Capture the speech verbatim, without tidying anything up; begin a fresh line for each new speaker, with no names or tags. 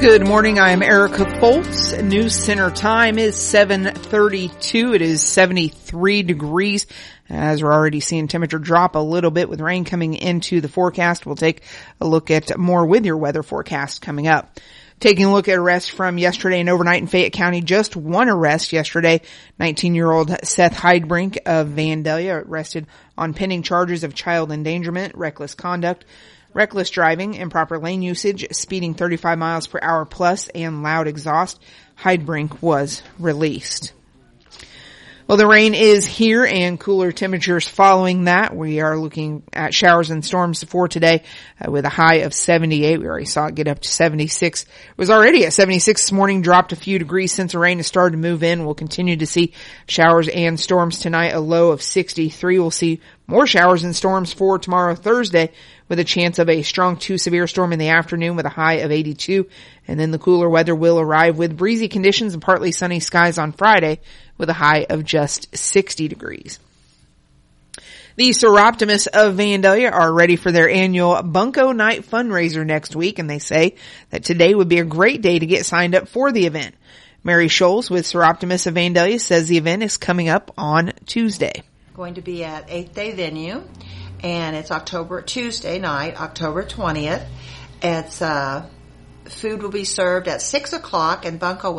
Good morning. I am Erica Foltz. News Center time is seven thirty-two. It is seventy-three degrees. As we're already seeing temperature drop a little bit with rain coming into the forecast. We'll take a look at more with your weather forecast coming up. Taking a look at arrests from yesterday and overnight in Fayette County. Just one arrest yesterday. nineteen-year-old Seth Heidbrink of Vandalia arrested on pending charges of child endangerment, reckless conduct, reckless driving, improper lane usage, speeding thirty-five miles per hour plus, and loud exhaust. Heidbrink was released. Well, the rain is here and cooler temperatures following that. We are looking at showers and storms for today uh, with a high of seventy-eight. We already saw it get up to seventy-six. It was already at seventy-six this morning, dropped a few degrees since the rain has started to move in. We'll continue to see showers and storms tonight, a low of sixty-three. We'll see more showers and storms for tomorrow, Thursday, with a chance of a strong to severe storm in the afternoon with a high of eighty-two. And then the cooler weather will arrive with breezy conditions and partly sunny skies on Friday with a high of just sixty degrees. The Soroptimists of Vandalia are ready for their annual Bunko Night fundraiser next week, and they say that today would be a great day to get signed up for the event. Mary Scholes with Soroptimists of Vandalia says the event is coming up on Tuesday.
Going to be at eighth Day Venue, and it's October Tuesday night, October twentieth. It's uh, food will be served at six o'clock, and Bunko